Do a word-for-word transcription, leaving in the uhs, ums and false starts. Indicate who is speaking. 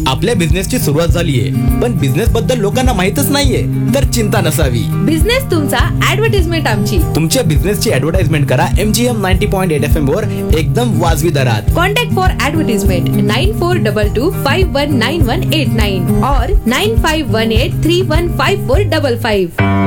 Speaker 1: आपल्या बिझनेसची सुरुवात झालीये पण बिझनेस बद्दल लोकांना माहितच नाहीये, तर चिंता नसावी.
Speaker 2: बिझनेस तुमचा, ऍडव्हर्टाइजमेंट आमची.
Speaker 1: तुमच्या बिझनेसची ऍडव्हर्टाइजमेंट करा M G M ninety point eight F M वर एकदम वाजवी दरात.
Speaker 2: Contact for advertisement nine four double two five one nine one eight nine और nine five one eight three one five four double five.